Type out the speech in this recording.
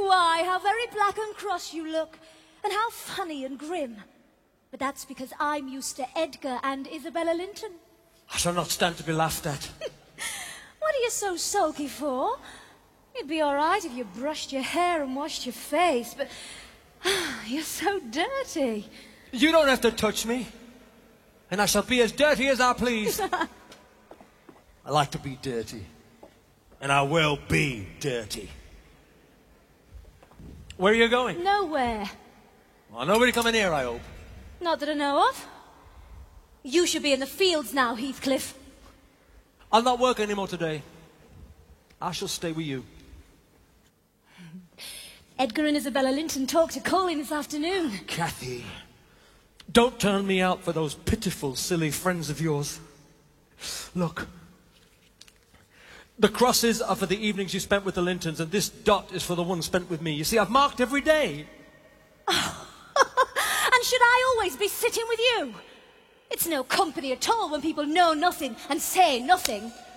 Why, how very black and cross you look, and how funny and grim. But that's because I'm used to Edgar and Isabella Linton. I shall not stand to be laughed at. What are you so sulky for? You'd be all right if you brushed your hair and washed your face, but you're so dirty. You don't have to touch me, and I shall be as dirty as I please. I like to be dirty, and I will be dirty. Where are you going? Nowhere. Well, nobody coming here, I hope. Not that I know of. You should be in the fields now, Heathcliff. I'll not work anymore today. I shall stay with you. Edgar and Isabella Linton talked to Colin this afternoon. Kathy, don't turn me out for those pitiful, silly friends of yours. Look, the crosses are for the evenings you spent with the Lintons, and this dot is for the one spent with me. You see, I've marked every day. And should I always be sitting with you? It's no company at all when people know nothing and say nothing.